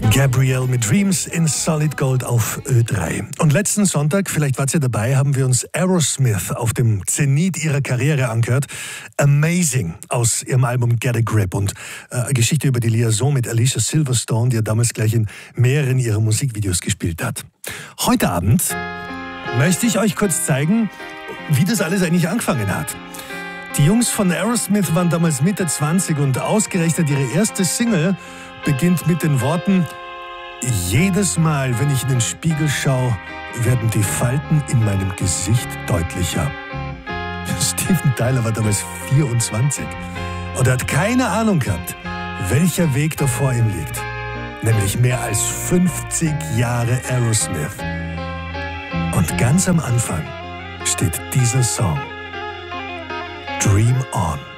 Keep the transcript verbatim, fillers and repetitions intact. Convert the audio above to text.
Gabrielle mit Dreams in Solid Gold auf Ö drei. Und letzten Sonntag, vielleicht wart ihr dabei, haben wir uns Aerosmith auf dem Zenit ihrer Karriere angehört. Amazing aus ihrem Album Get a Grip und äh, eine Geschichte über die Liaison mit Alicia Silverstone, die ja damals gleich in mehreren ihrer Musikvideos gespielt hat. Heute Abend möchte ich euch kurz zeigen, wie das alles eigentlich angefangen hat. Die Jungs von Aerosmith waren damals Mitte zwanzig und ausgerechnet ihre erste Single beginnt mit den Worten: Jedes Mal, wenn ich in den Spiegel schaue, werden die Falten in meinem Gesicht deutlicher. Steven Tyler war damals vierundzwanzig und er hat keine Ahnung gehabt, welcher Weg da vor ihm liegt. Nämlich mehr als fünfzig Jahre Aerosmith. Und ganz am Anfang steht dieser Song: Dream On.